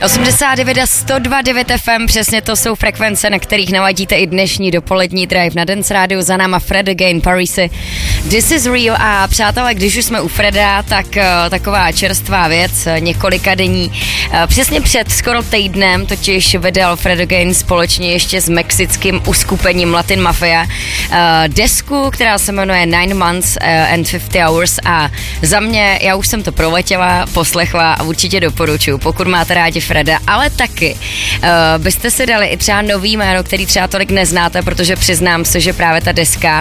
89 a 102.9 FM, přesně to jsou frekvence, na kterých naladíte i dnešní dopolední drive na Dance Radio. Za náma Fred again, Parisy, This is real. A přátelé, když už jsme u Freda, tak taková čerstvá věc, několika denní. Přesně před skoro týdnem totiž vydal Fred again společně ještě s mexickým uskupením Latin Mafia desku, která se jmenuje 9 Months and 50 Hours, a za mě, já už jsem to proletěla, poslechla a určitě doporučuji, pokud máte rádi Freda, ale taky byste si dali i třeba nový jméno, který třeba tolik neznáte, protože přiznám se, že právě ta deska